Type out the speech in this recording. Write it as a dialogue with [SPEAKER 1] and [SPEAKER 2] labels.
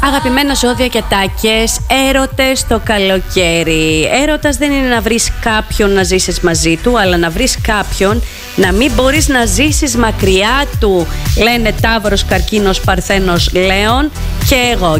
[SPEAKER 1] Αγαπημένα ζώδια και τάκες, έρωτες το καλοκαίρι. Έρωτας δεν είναι να βρεις κάποιον να ζήσεις μαζί του, αλλά να βρεις κάποιον να μην μπορείς να ζήσεις μακριά του. Λένε Ταύρος, Καρκίνος, Παρθένος, Λέων και εγώ.